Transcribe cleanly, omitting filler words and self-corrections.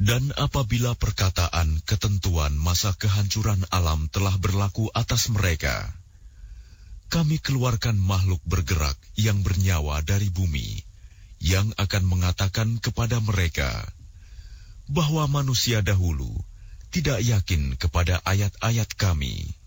Dan apabila perkataan ketentuan masa kehancuran alam telah berlaku atas mereka, kami keluarkan makhluk bergerak yang bernyawa dari bumi, yang akan mengatakan kepada mereka bahwa manusia dahulu tidak yakin kepada ayat-ayat kami.